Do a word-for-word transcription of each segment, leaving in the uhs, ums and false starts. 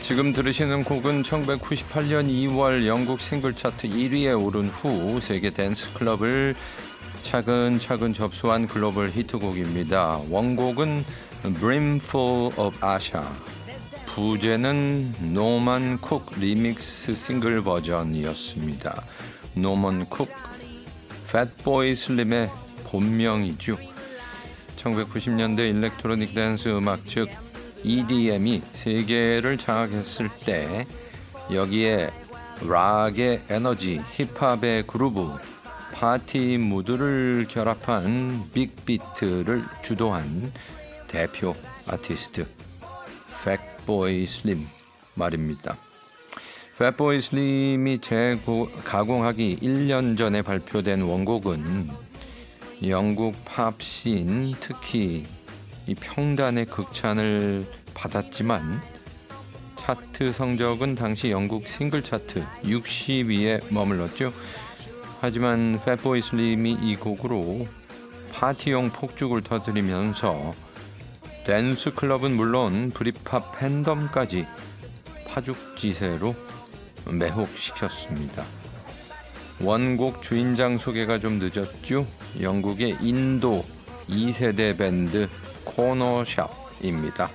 지금 들으시는 곡은 천구백구십팔 년 이월 영국 싱글 차트 일 위에 오른 후 세계 댄스 클럽을 차근차근 접수한 글로벌 히트곡입니다. 원곡은 Brimful of Asha, 부제는 노만 쿡 리믹스 싱글 버전이었습니다. 노만 쿡, 팻보이 슬림의 본명이죠. 천구백구십 년대 일렉트로닉 댄스 음악 즉 이디엠이 세계를 장악했을 때 여기에 락의 에너지, 힙합의 그루브, 파티 무드를 결합한 빅비트를 주도한 대표 아티스트 팻보이 슬림 말입니다. 팻보이 슬림이 재가공하기 일 년 전에 발표된 원곡은 영국 팝씬, 특히 이 평단의 극찬을 받았지만 차트 성적은 당시 영국 싱글 차트 육십 위에 머물렀죠. 하지만 팻보이 슬림이 이 곡으로 파티용 폭죽을 터뜨리면서 댄스 클럽은 물론 브릿팝 팬덤까지 파죽지세로 매혹시켰습니다. 원곡 주인장 소개가 좀 늦었죠. 영국의 인도 이 세대 밴드 코너샵입니다.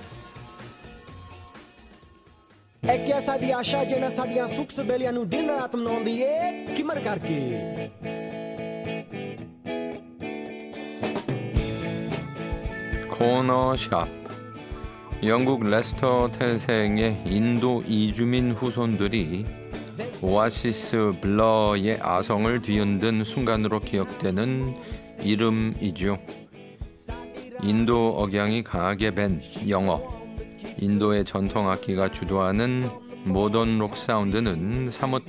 É que essa de achar de nessa de suco sebelha no dinner at non de que marcar que 코너샵. 영국 레스터 태생의 인도 이주민 후손들이 오아시스 블러의 아성을 뒤흔든 순간으로 기억되는 이름이죠. 인도 억양이 강하게 밴 영어, 인도의 전통 악기가 주도하는 모던 록 사운드는 사뭇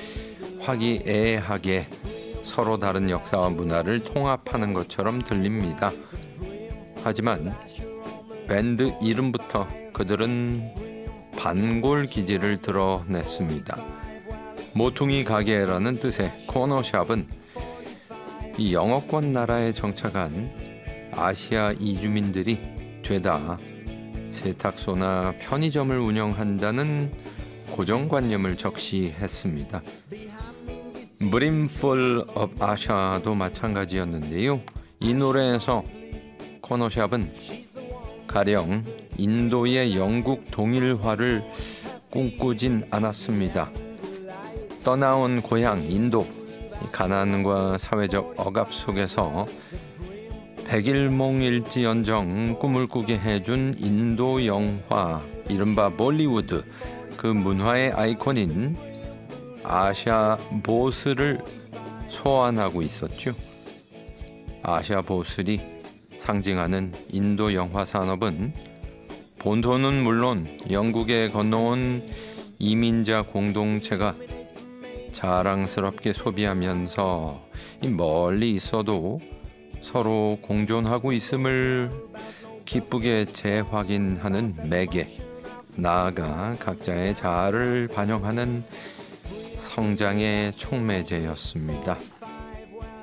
화기애애하게 서로 다른 역사와 문화를 통합하는 것처럼 들립니다. 하지만 밴드 이름부터 그들은 반골 기질을 드러냈습니다. 모퉁이 가게라는 뜻의 코너샵은 이 영어권 나라에 정착한 아시아 이주민들이 죄다 세탁소나 편의점을 운영한다는 고정관념을 적시했습니다. Brimful of Asha도 마찬가지였는데요. 이 노래에서 코너샵은 가령 인도의 영국 동일화를 꿈꾸진 않았습니다. 떠나온 고향 인도, 가난과 사회적 억압 속에서 백일몽일지언정 꿈을 꾸게 해준 인도 영화, 이른바 볼리우드, 그 문화의 아이콘인 아샤 보슬을 소환하고 있었죠. 아샤 보슬이 상징하는 인도 영화 산업은 본토는 물론 영국에 건너온 이민자 공동체가 자랑스럽게 소비하면서 멀리 있어도 서로 공존하고 있음을 기쁘게 재확인하는 매개, 나아가 각자의 자아를 반영하는 성장의 촉매제였습니다.